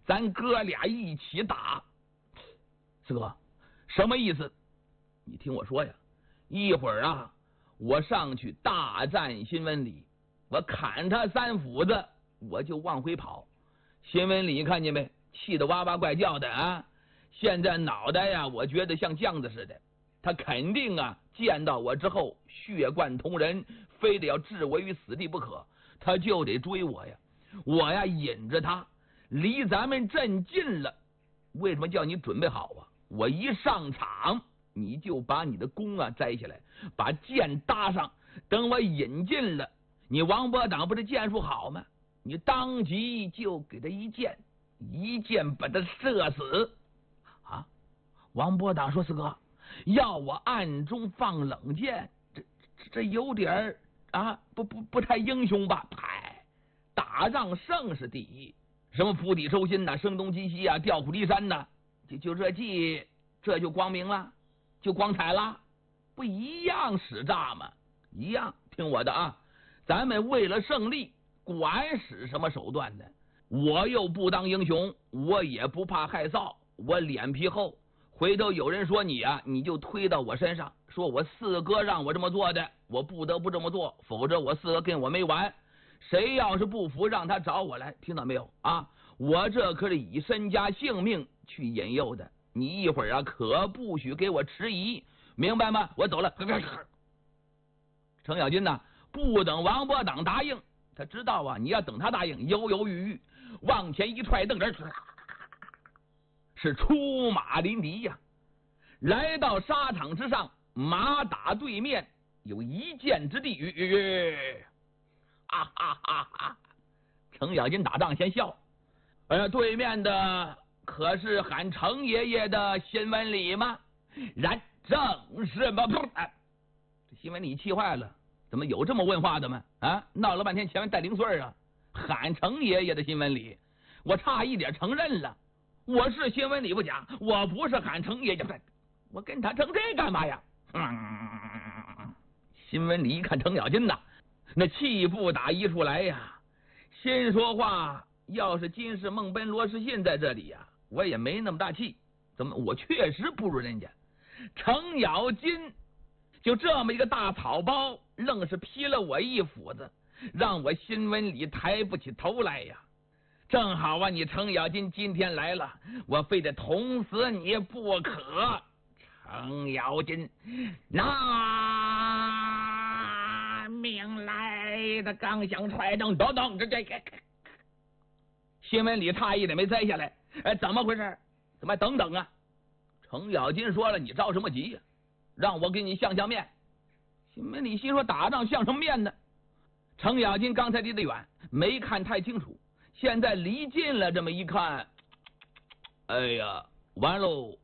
咱哥俩一起打。四哥，什么意思？你听我说呀，一会儿啊，我上去大战新文里，我砍他3斧子，我就往回跑。新文里看见没？气得哇哇怪叫的啊！现在脑袋呀，我觉得像酱子似的。他肯定啊，见到我之后血贯瞳人，非得要置我于死地不可，他就得追我呀。我呀引着他，离咱们镇近了。为什么叫你准备好啊？我一上场，你就把你的弓啊摘下来，把箭搭上。等我引进了，你王伯党不是箭术好吗？你当即就给他一箭把他射死。啊！王伯党说：“四哥，要我暗中放冷箭，这有点啊，不太英雄吧？嗨，打仗胜是第一，什么釜底抽薪呐，声东击西啊，调虎离山呐，就这计，这就光明了，就光彩了，不一样使诈吗？一样，听我的啊，咱们为了胜利，管使什么手段呢？我又不当英雄，我也不怕害臊，我脸皮厚。回头有人说你啊，你就推到我身上，说我四哥让我这么做的，我不得不这么做，否则我四哥跟我没完。谁要是不服，让他找我来，听到没有啊？我这可是以身家性命去引诱的，你一会儿啊可不许给我迟疑，明白吗？我走了。程咬金呢，不等王伯党答应，他知道啊，你要等他答应，犹犹豫豫，往前一踹蹬人，是出马临敌呀。来到沙场之上，马打对面有一箭之地。哈哈哈哈！程咬金打仗先笑，对面的可是喊程爷爷的新文里吗？然正是吧？这新文里气坏了，怎么有这么问话的吗？啊，闹了半天前面带零碎啊，喊程爷爷的新文里，我差一点承认了，我是新文里不假，我不是喊程爷爷，我跟他争这干嘛呀？新文里一看程咬金呐，那气不打一处来呀，心说话，要是金氏孟奔罗士信在这里呀，我也没那么大气。怎么？我确实不如人家。程咬金就这么一个大草包，愣是劈了我一斧子，让我新文里抬不起头来呀。正好啊，你程咬金今天来了，我非得捅死你不可。程咬金拿命来的，刚想踹蹬，等等，这新闻里诧异的没摘下来。怎么回事？怎么等等啊？程咬金说了，你着什么急呀？让我给你相面。新闻里心说，打仗相什么面呢？程咬金刚才离得远，没看太清楚，现在离近了，这么一看，哎呀，完喽！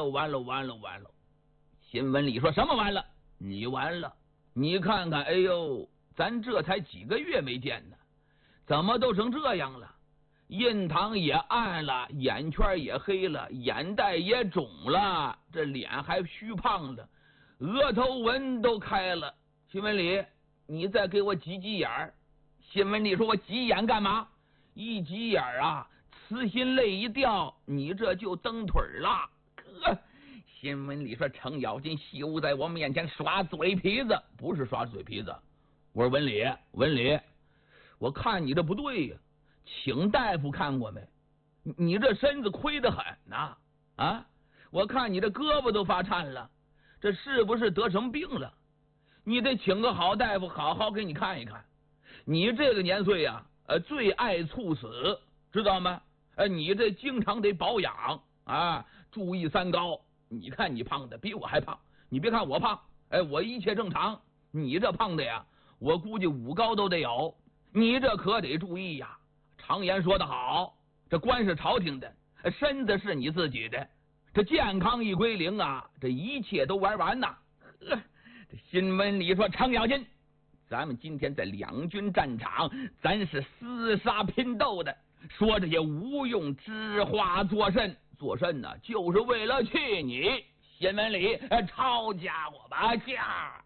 新闻里说什么完了？你完了！你看看，哎呦，咱这才几个月没见呢，怎么都成这样了？印堂也暗了，眼圈也黑了，眼袋也肿了，这脸还虚胖了，额头纹都开了。新闻里，你再给我挤挤眼儿。新闻里说，我挤眼干嘛？一挤眼啊，慈心泪一掉，你这就蹬腿了。新闻里说，程咬金休在我面前耍嘴皮子，不是耍嘴皮子。我说文里，我看你这不对呀，请大夫看过没？你这身子亏得很呐！啊，我看你这胳膊都发颤了，这是不是得什么病了？你得请个好大夫，好好给你看一看。你这个年岁呀，最爱猝死，知道吗？你这经常得保养啊，注意三高。你看你胖的比我还胖，你别看我胖，我一切正常。你这胖的呀，我估计5高都得有。你这可得注意呀。常言说得好，这官是朝廷的，身子是你自己的。这健康一归零啊，这一切都玩完呐。这新闻里说，程咬金，咱们今天在两军战场，咱是厮杀拼斗的，说这些无用之话作甚？作甚呢？就是为了气你。新闻里抄家伙吧，架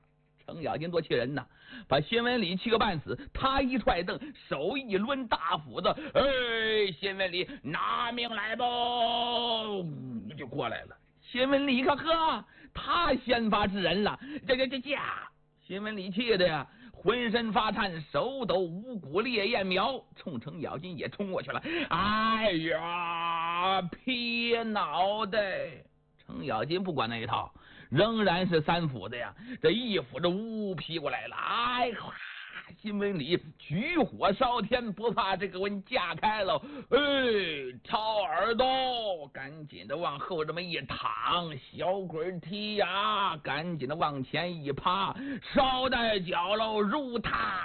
程咬金多气人呐，把新闻里气个半死。他一踹凳，手一抡大斧子，新闻里拿命来吧，就过来了。新闻里一看，呵，他先发制人了，这新闻里气的呀，浑身发颤，手抖，五谷烈焰苗，冲程咬金也冲过去了。哎呀，劈脑袋！程咬金不管那一套，仍然是三斧子呀，这一斧子呜劈过来了。哎，新闻里举火烧天，不怕这个温架开了，掏耳朵，赶紧的往后这么一躺，小鬼踢呀，赶紧的往前一趴，捎带脚喽，入他。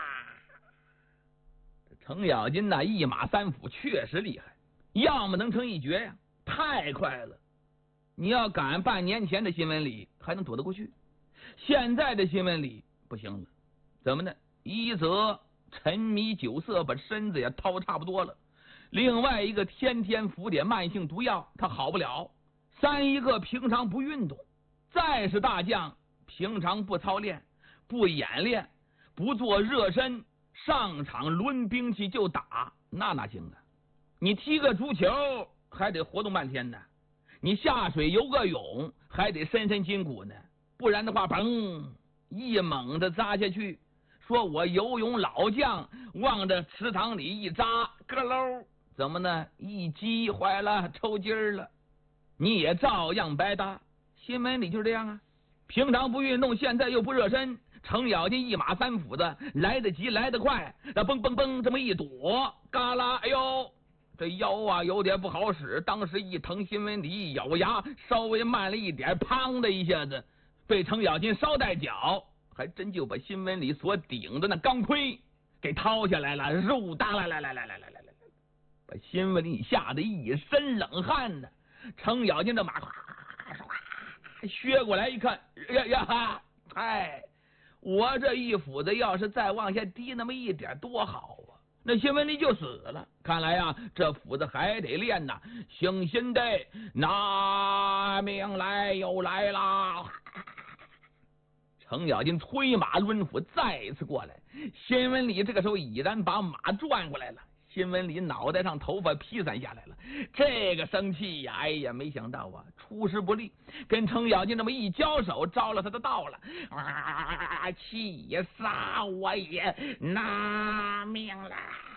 程咬金呐，一马三斧确实厉害，要么能成一绝呀，太快了。你要赶半年前的新闻里还能躲得过去，现在的新闻里不行了。怎么呢？一则沉迷酒色，把身子也掏差不多了；另外一个天天服点慢性毒药，他好不了；三一个平常不运动，再是大将，平常不操练、不演练、不做热身，上场抡兵器就打，那哪行啊？你踢个足球还得活动半天呢，你下水游个泳还得伸伸筋骨呢，不然的话，砰，一猛的扎下去。说我游泳老将，往这池塘里一扎，咯喽，怎么呢？一击坏了，抽筋儿了，你也照样白搭。新闻里就是这样啊，平常不运动，现在又不热身，程咬金一马三斧子，来得急，来得快，那蹦蹦蹦这么一躲，嘎啦，哎呦！这腰啊有点不好使，当时一疼，新闻里一咬牙，稍微慢了一点，砰的一下子，被程咬金捎带脚，还真就把新闻里所顶的那钢盔给掏下来了，肉哒啦啦啦啦啦啦啦啦，把新闻里吓得一身冷汗呢。程咬金这马削过来一看，呀，我这一斧子要是再往下低那么一点多好啊！那新闻里就死了。看来呀，这斧子还得练呐。行心的，拿命来又来啦！程咬金催马抡斧再次过来，新闻里这个时候已然把马转过来了。新闻里脑袋上头发披散下来了，这个生气呀，哎呀，没想到啊，出师不利，跟程咬金这么一交手，招了他的道了，气也杀我也拿命了，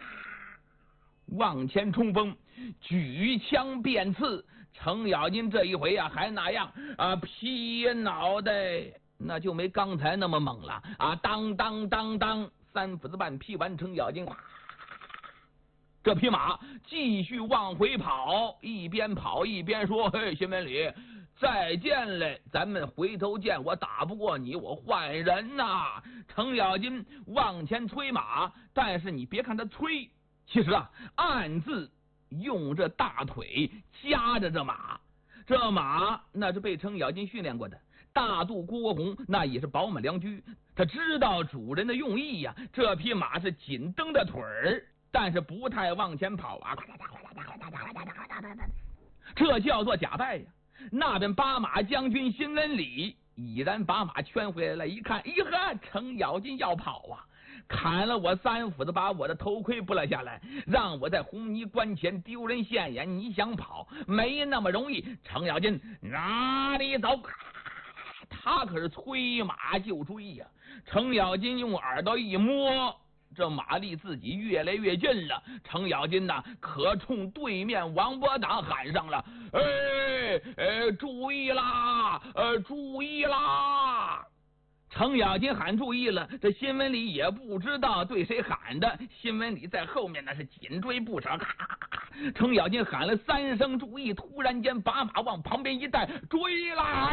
往前冲锋，举枪便刺。程咬金这一回啊，还那样劈脑袋，那就没刚才那么猛了啊！当当当当，三斧子半劈完，程咬金这匹马继续往回跑，一边跑一边说：“嘿，新闻里再见嘞，咱们回头见，我打不过你，我换人呐！”程咬金往前催马，但是你别看他催，其实啊，暗自用这大腿夹着这马，这马那是被程咬金训练过的。大肚郭红那也是宝马良驹，他知道主人的用意呀。这匹马是紧蹬着腿儿，但是不太往前跑啊，这叫做假败呀。那边八马将军新闻里已然把马圈回来了，一看，程咬金要跑啊，砍了我三斧子，把我的头盔剥了下来，让我在红泥关前丢人现眼，你想跑没那么容易。程咬金哪里走？他可是催马就追呀。程咬金用耳朵一摸，这马离自己越来越近了。程咬金呐，可冲对面王伯党喊上了：“注意啦！注意啦！”程咬金喊注意了，这新闻里也不知道对谁喊的，新闻里在后面那是紧追不舍。程咬金喊了3声注意，突然间把马往旁边一带，追啦！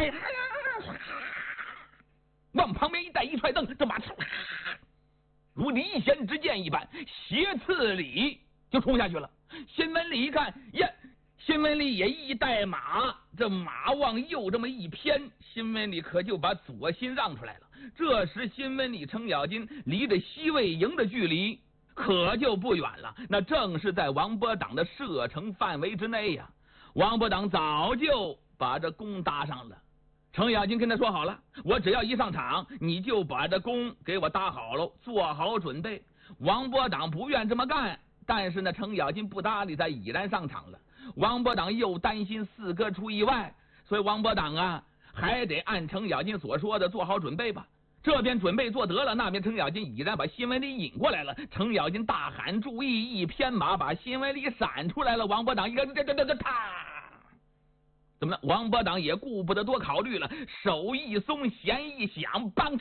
往旁边一带，一踹蹬，这马如离弦之箭一般，斜刺里就冲下去了。新闻里一看呀，新闻里也一带马，这马往右这么一偏，新闻里可就把左心让出来了。这时新闻里程咬金离着西魏营的距离可就不远了，那正是在王伯党的射程范围之内呀。王伯党早就把这弓搭上了， 程咬金跟他说好了，我只要一上场，你就把这弓给我搭好喽，做好准备。王伯党不愿这么干，但是呢，程咬金不搭理他，已然上场了。王伯党又担心四哥出意外，所以王伯党啊，还得按程咬金所说的做好准备吧。这边准备做得了，那边程咬金已然把辛文礼引过来了。程咬金大喊注意，一偏马把辛文礼闪出来了。王伯党一个啪！怎么了？王伯党也顾不得多考虑了，手一松，弦一响，梆！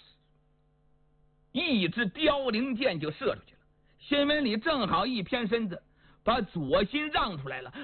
一支凋零箭就射出去了。辛文礼正好一偏身子，把左心让出来了。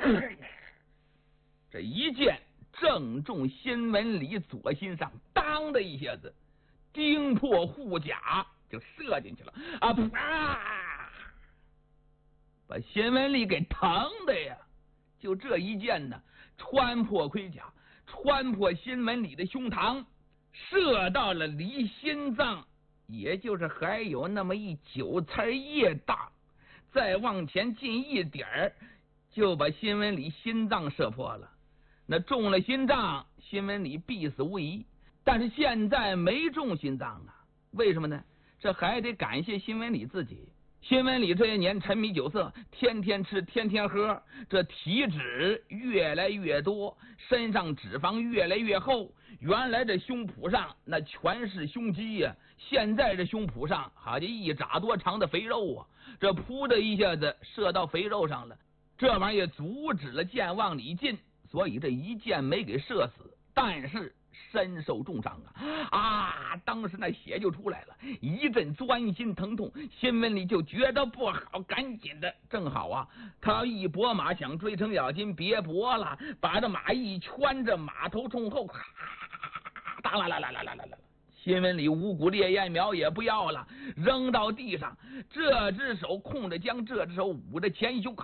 这一箭正中辛文礼左心上，当的一下子，钉破护甲，就射进去了。啊！啪！把辛文礼给疼的呀！就这一箭呢，穿破盔甲，穿破辛文礼的胸膛，射到了离心脏，也就是还有那么一韭菜叶大，再往前进一点儿，就把辛文礼心脏射破了。那中了心脏，辛文礼必死无疑。但是现在没中心脏啊，为什么呢？这还得感谢辛文礼自己。辛文礼这些年沉迷酒色，天天吃，天天喝，这体脂越来越多，身上脂肪越来越厚。原来这胸脯上那全是胸肌呀，现在这胸脯上好像一拃多长的肥肉啊！这扑的一下子射到肥肉上了，这玩意儿阻止了箭往里进，所以这一箭没给射死，但是身受重伤啊！当时那血就出来了，一阵钻心疼痛，辛文礼就觉得不好，赶紧的，正好啊，他要一拨马想追程咬金，别拨了，把这马一圈着，马头冲后，当啦啦啦啦啦啦啦！辛文礼五谷烈焰苗也不要了，扔到地上，这只手控着缰，这只手捂着前胸，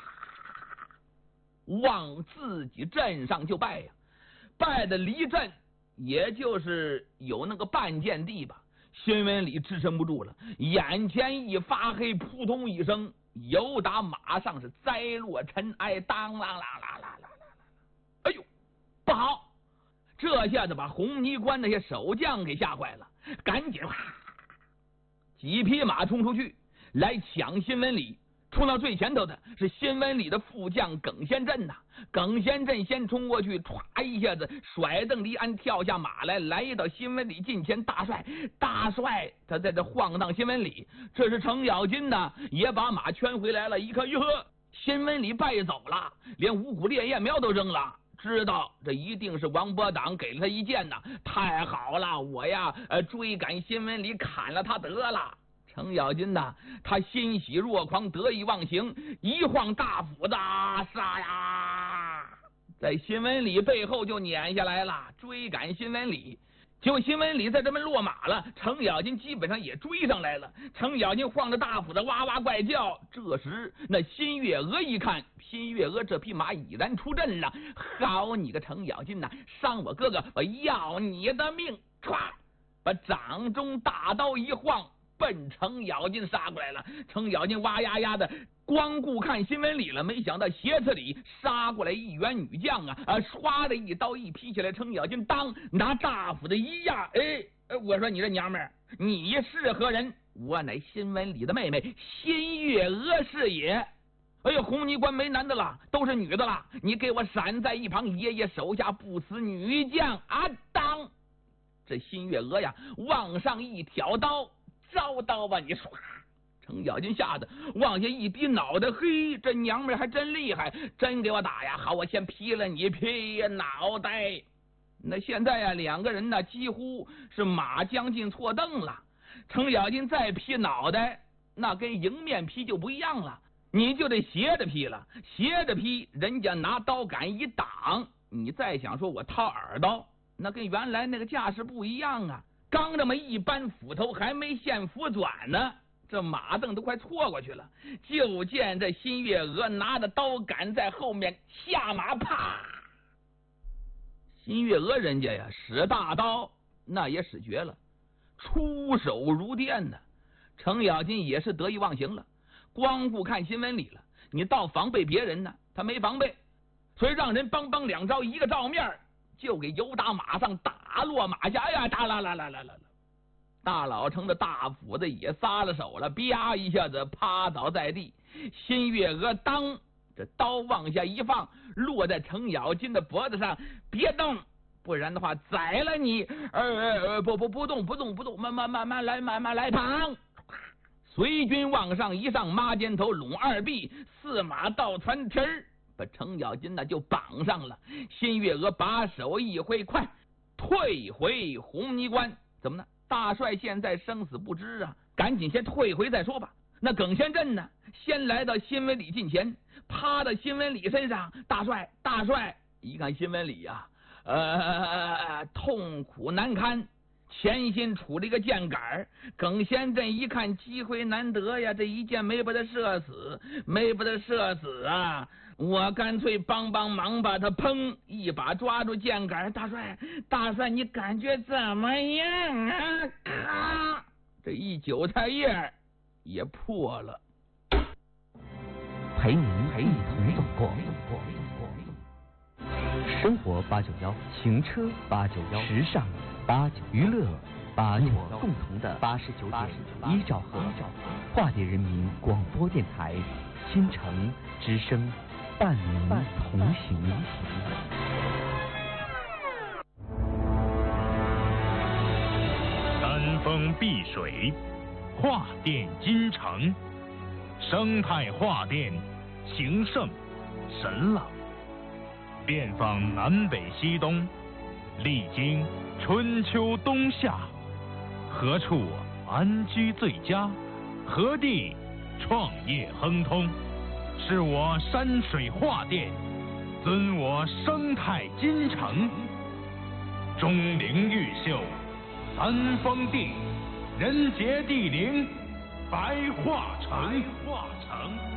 往自己阵上就拜呀，拜的离阵。也就是有那个半箭地吧，辛文礼支撑不住了，眼前一发黑，扑通一声，由打马上是栽落尘埃，当啷啷啷啷啷！哎呦，不好！这下子把红泥关那些守将给吓坏了，赶紧几匹马冲出去来抢辛文礼。冲到最前头的是辛文礼的副将耿先震呐，耿先震先冲过去，歘一下子甩蹬离鞍，跳下马来到辛文礼近前，大帅，他在这晃荡辛文礼。这是程咬金呢，也把马圈回来了，一看，哟呵，辛文礼败走了，连五谷烈焰苗都扔了。知道这一定是王伯党给了他一箭呐，太好了，我呀追赶辛文礼，砍了他得了。程咬金呐，他欣喜若狂，得意忘形，一晃大斧子，杀呀，在辛文礼背后就撵下来了，追赶辛文礼。结果辛文礼在这边落马了，程咬金基本上也追上来了。程咬金晃着大斧子，哇哇怪叫。这时那辛月娥一看，辛月娥这匹马已然出阵了，好你个程咬金呐，伤我哥哥，我要你的命！唰，把掌中大刀一晃，奔程咬金杀过来了。程咬金哇呀呀的光顾看辛文礼了，没想到斜刺里杀过来一员女将啊！唰的一刀一劈起来，程咬金当拿大斧子一压，我说你这娘们儿，你是何人？我乃辛文礼的妹妹辛月娥是也。哎呦，红泥关没男的了，都是女的了，你给我闪在一旁，爷爷手下不死女将啊！当这辛月娥呀，往上一挑刀，招刀吧你！唰，程咬金吓得往下一低脑袋，嘿，这娘们还真厉害，真给我打呀！好，我先劈了你劈脑袋。那现在呀，两个人呢几乎是马将进错蹬了。程咬金再劈脑袋，那跟迎面劈就不一样了，你就得斜着劈了，斜着劈，人家拿刀杆一挡，你再想说我掏耳朵，那跟原来那个架势不一样啊。刚这么一扳斧头，还没现斧转呢，这马镫都快错过去了。就见这辛月娥拿着刀杆在后面下马，啪！辛月娥人家呀使大刀，那也使绝了，出手如电呢。程咬金也是得意忘形了，光顾看辛文礼了，你倒防备别人呢，他没防备，所以让人梆梆两招，一个照面就给由打马上打落马下呀！哒啦啦啦啦啦啦！大老城的大斧子也撒了手了，啪一下子趴倒在地。新月娥当这刀往下一放，落在程咬金的脖子上，别动，不然的话宰了你！不动，慢慢来，躺！随军往上一上，马肩头拢二臂，四马倒传蹄儿，把程咬金就绑上了。新月娥把手一挥，快退回红泥关！怎么呢？大帅现在生死不知啊，赶紧先退回再说吧。那耿先震呢，先来到新文礼近前，趴到新文礼身上。大帅，一看新文礼呀，痛苦难堪，前心杵了一个箭杆。耿先震一看机会难得呀，这一箭没把他射死啊！我干脆帮忙，把他砰一把抓住箭杆。大帅，你感觉怎么样啊？咔，这一韭菜叶也破了。 陪您一同走过生活891，行车891，时尚891，娱乐891，共同的89.1兆赫，化蝶人民广播电台，新城之声，伴您同行。 山峰碧水，画电金城，生态画电，情圣神朗，遍访南北西东，历经春秋冬夏，何处安居最佳？何地创业亨通？是我山水画电，尊我生态金城。钟灵毓秀，三峰地，人杰地灵，白桦城。